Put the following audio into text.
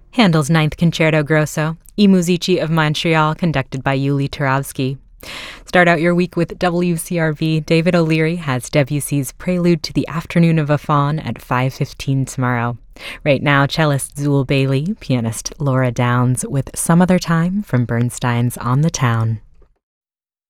Handel's Ninth Concerto Grosso, I Musici of Montreal, conducted by Yuli Turovsky. Start out your week with WCRV. David O'Leary has Debussy's Prelude to the Afternoon of a Faun at 5:15 tomorrow. Right now, cellist Zool Bailey, pianist Laura Downs with Some Other Time from Bernstein's On the Town.